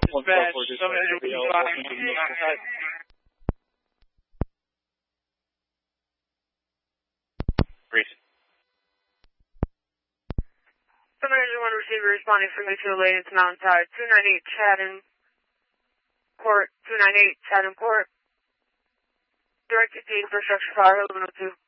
Dispatch, 785. Reese. 701 receiver responding for mutual aid to Mountain Tide, 298 Chatham Court, 298 Chatham Court. Directed to infrastructure fire, 1102.